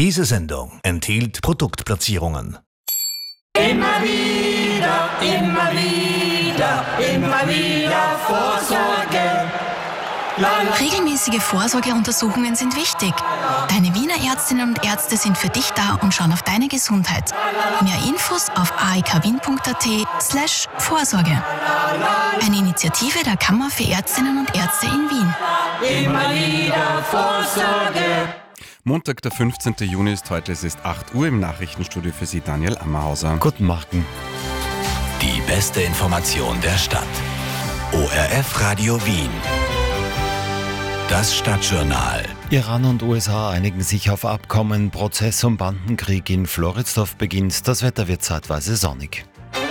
Diese Sendung enthielt Produktplatzierungen. Immer wieder, immer wieder, immer wieder Vorsorge. Regelmäßige Vorsorgeuntersuchungen sind wichtig. Deine Wiener Ärztinnen und Ärzte sind für dich da und schauen auf deine Gesundheit. Mehr Infos auf aekwien.at/Vorsorge. Eine Initiative der Kammer für Ärztinnen und Ärzte in Wien. Immer wieder Vorsorge. Montag, der 15. Juni ist heute, es ist 8 Uhr im Nachrichtenstudio für Sie, Daniel Ammerhauser. Guten Morgen. Die beste Information der Stadt. ORF Radio Wien. Das Stadtjournal. Iran und USA einigen sich auf Abkommen. Prozess um Bandenkrieg in Floridsdorf beginnt. Das Wetter wird zeitweise sonnig.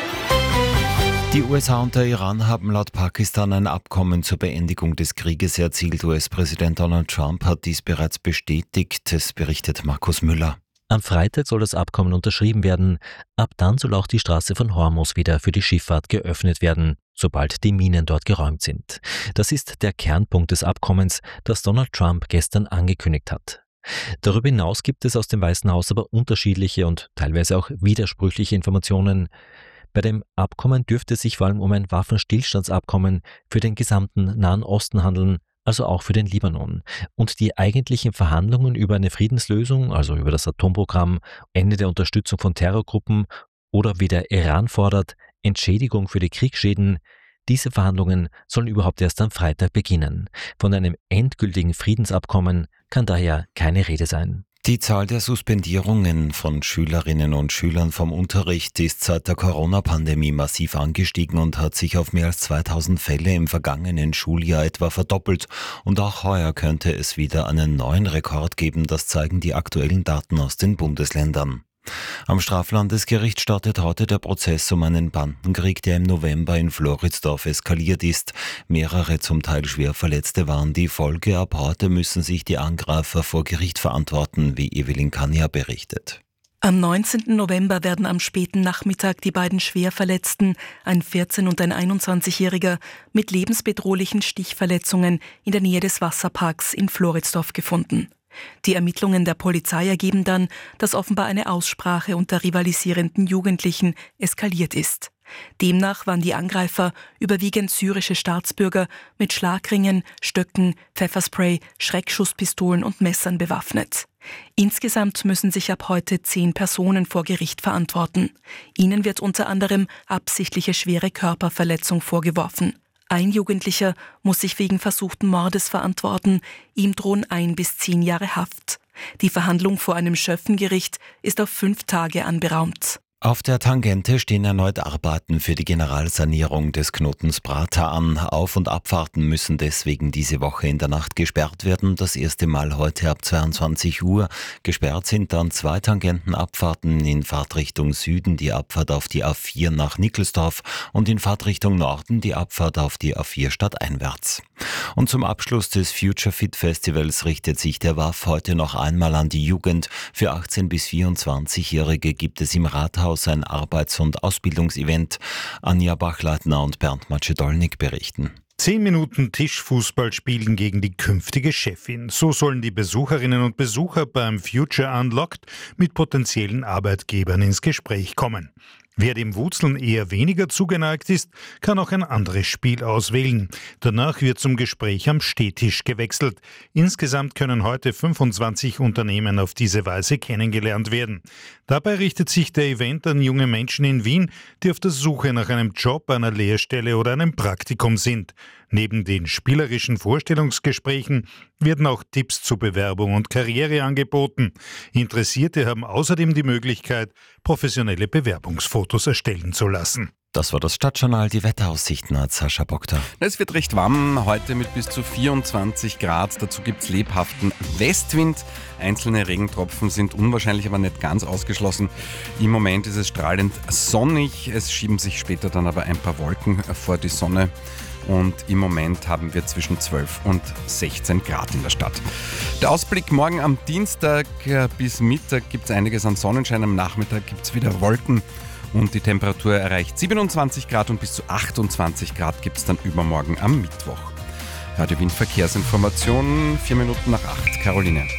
Die USA und der Iran haben laut Pakistan ein Abkommen zur Beendigung des Krieges erzielt. US-Präsident Donald Trump hat dies bereits bestätigt. Es berichtet Markus Müller. Am Freitag soll das Abkommen unterschrieben werden. Ab dann soll auch die Straße von Hormuz wieder für die Schifffahrt geöffnet werden, sobald die Minen dort geräumt sind. Das ist der Kernpunkt des Abkommens, das Donald Trump gestern angekündigt hat. Darüber hinaus gibt es aus dem Weißen Haus aber unterschiedliche und teilweise auch widersprüchliche Informationen. Bei dem Abkommen dürfte es sich vor allem um ein Waffenstillstandsabkommen für den gesamten Nahen Osten handeln, also auch für den Libanon. Und die eigentlichen Verhandlungen über eine Friedenslösung, also über das Atomprogramm, Ende der Unterstützung von Terrorgruppen oder wie der Iran fordert, Entschädigung für die Kriegsschäden, diese Verhandlungen sollen überhaupt erst am Freitag beginnen. Von einem endgültigen Friedensabkommen kann daher keine Rede sein. Die Zahl der Suspendierungen von Schülerinnen und Schülern vom Unterricht ist seit der Corona-Pandemie massiv angestiegen und hat sich auf mehr als 2000 Fälle im vergangenen Schuljahr etwa verdoppelt. Und auch heuer könnte es wieder einen neuen Rekord geben, das zeigen die aktuellen Daten aus den Bundesländern. Am Straflandesgericht startet heute der Prozess um einen Bandenkrieg, der im November in Floridsdorf eskaliert ist. Mehrere zum Teil schwer Verletzte waren die Folge. Ab heute müssen sich die Angreifer vor Gericht verantworten, wie Evelyn Kania berichtet. Am 19. November werden am späten Nachmittag die beiden Schwerverletzten, ein 14- und ein 21-Jähriger, mit lebensbedrohlichen Stichverletzungen in der Nähe des Wasserparks in Floridsdorf gefunden. Die Ermittlungen der Polizei ergeben dann, dass offenbar eine Aussprache unter rivalisierenden Jugendlichen eskaliert ist. Demnach waren die Angreifer überwiegend syrische Staatsbürger mit Schlagringen, Stöcken, Pfefferspray, Schreckschusspistolen und Messern bewaffnet. Insgesamt müssen sich ab heute 10 Personen vor Gericht verantworten. Ihnen wird unter anderem absichtliche schwere Körperverletzung vorgeworfen. Ein Jugendlicher muss sich wegen versuchten Mordes verantworten. Ihm drohen 1 bis 10 Jahre Haft. Die Verhandlung vor einem Schöffengericht ist auf 5 Tage anberaumt. Auf der Tangente stehen erneut Arbeiten für die Generalsanierung des Knotens Prater an. Auf- und Abfahrten müssen deswegen diese Woche in der Nacht gesperrt werden. Das erste Mal heute ab 22 Uhr. Gesperrt sind dann 2 Tangentenabfahrten in Fahrtrichtung Süden, die Abfahrt auf die A4 nach Nickelsdorf und in Fahrtrichtung Norden die Abfahrt auf die A4 stadteinwärts. Und zum Abschluss des Future Fit Festivals richtet sich der WAF heute noch einmal an die Jugend. Für 18- bis 24-Jährige gibt es im Rathaus ein Arbeits- und Ausbildungsevent. Anja Bachleitner und Bernd Macedolnik berichten. 10 Minuten Tischfußball spielen gegen die künftige Chefin. So sollen die Besucherinnen und Besucher beim Future Unlocked mit potenziellen Arbeitgebern ins Gespräch kommen. Wer dem Wutzeln eher weniger zugeneigt ist, kann auch ein anderes Spiel auswählen. Danach wird zum Gespräch am Stehtisch gewechselt. Insgesamt können heute 25 Unternehmen auf diese Weise kennengelernt werden. Dabei richtet sich der Event an junge Menschen in Wien, die auf der Suche nach einem Job, einer Lehrstelle oder einem Praktikum sind. Neben den spielerischen Vorstellungsgesprächen werden auch Tipps zu Bewerbung und Karriere angeboten. Interessierte haben außerdem die Möglichkeit, professionelle Bewerbungsfotos erstellen zu lassen. Das war das Stadtjournal. Die Wetteraussichten hat Sascha Bokter. Es wird recht warm, heute mit bis zu 24 Grad. Dazu gibt es lebhaften Westwind. Einzelne Regentropfen sind unwahrscheinlich, aber nicht ganz ausgeschlossen. Im Moment ist es strahlend sonnig. Es schieben sich später dann aber ein paar Wolken vor die Sonne. Und im Moment haben wir zwischen 12 und 16 Grad in der Stadt. Der Ausblick: morgen am Dienstag bis Mittag gibt es einiges an Sonnenschein. Am Nachmittag gibt es wieder Wolken. Und die Temperatur erreicht 27 Grad und bis zu 28 Grad gibt es dann übermorgen am Mittwoch. Radio Wien Verkehrsinformation, 7:04. Caroline.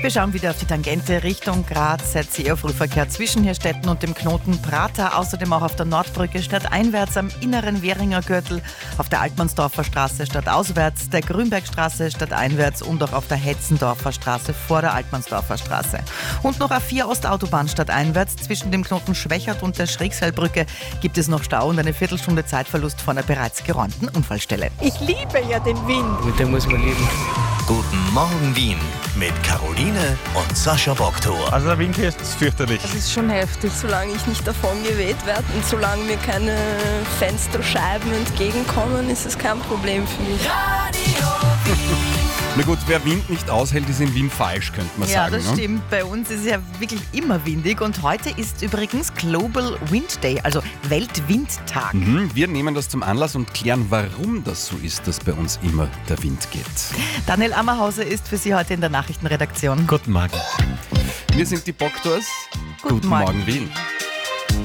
Wir schauen wieder auf die Tangente Richtung Graz. Seid ihr Frühverkehr zwischen Hirstetten und dem Knoten Prater. Außerdem auch auf der Nordbrücke stadteinwärts am inneren Währinger Gürtel, auf der Altmannsdorfer Straße stadtauswärts, der Grünbergstraße stadteinwärts und auch auf der Hetzendorfer Straße vor der Altmannsdorfer Straße. Und noch A4 Ostautobahn stadteinwärts zwischen dem Knoten Schwächert und der Schriegseilbrücke gibt es noch Stau und eine Viertelstunde Zeitverlust vor einer bereits geräumten Unfallstelle. Ich liebe ja den Wind. Mit dem muss man leben. Guten Morgen Wien mit Caroline und Sascha Boktor. Also der Wind hier ist fürchterlich. Das ist schon heftig, solange ich nicht davon geweht werde und solange mir keine Fensterscheiben entgegenkommen, ist es kein Problem für mich. Na gut, wer Wind nicht aushält, ist in Wien falsch, könnte man sagen. Ja, das stimmt. Bei uns ist es ja wirklich immer windig und heute ist übrigens Global Wind Day, also Weltwindtag. Wir nehmen das zum Anlass und klären, warum das so ist, dass bei uns immer der Wind geht. Daniel Ammerhauser ist für Sie heute in der Nachrichtenredaktion. Guten Morgen. Wir sind die Boktors. Guten Morgen Wien.